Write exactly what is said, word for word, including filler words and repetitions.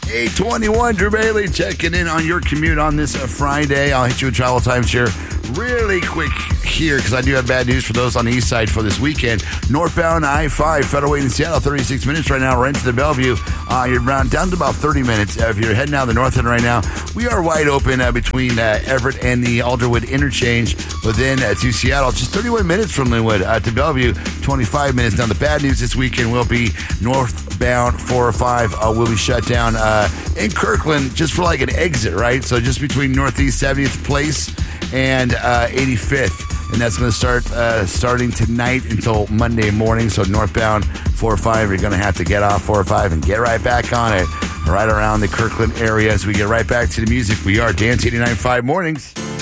eight twenty-one, Drew Bailey checking in on your commute on this uh, Friday. I'll hit you with travel times here really quick here because I do have bad news for those on the east side for this weekend. Northbound I five, Federal Way in Seattle, thirty-six minutes right now, right into the Bellevue. Uh, you're around down to about thirty minutes. Uh, if you're heading out the north end right now, we are wide open uh, between uh, Everett and the Alderwood interchange. But then uh, to Seattle, just thirty-one minutes from Linwood uh, to Bellevue, twenty-five minutes. Now, the bad news this weekend will be northbound four oh five uh, will be shut down uh, in Kirkland just for like an exit, right? So just between Northeast seventieth Place and uh, eighty-fifth. And that's going to start uh, starting tonight until Monday morning. So northbound four oh five, you're going to have to get off four oh five and get right back on it right around the Kirkland area as we get right back to the music. We are Dance eighty-nine point five Mornings.